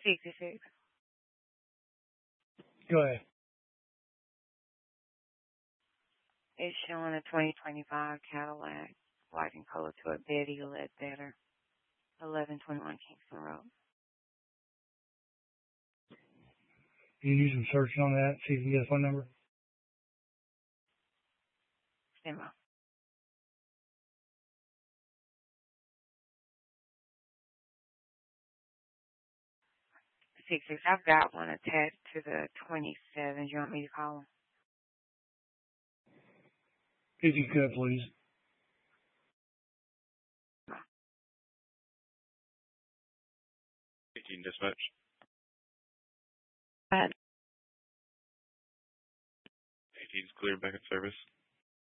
66. Go ahead. It's showing a 2025 Cadillac, white and color to a Betty Ledbetter, 1121 Kingston Road. Can you do some searching on that, see if you can get a phone number? Stand by. 66. I've got one attached to the 27. You want me to call them? If you could, please. 18 dispatch. 18's clear back in service.